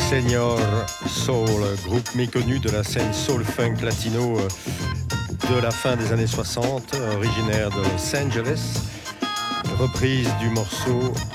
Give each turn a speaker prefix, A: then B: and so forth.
A: Senior Soul, groupe méconnu de la scène soul funk latino de la fin des années 60, originaire de Los Angeles. Reprise du morceau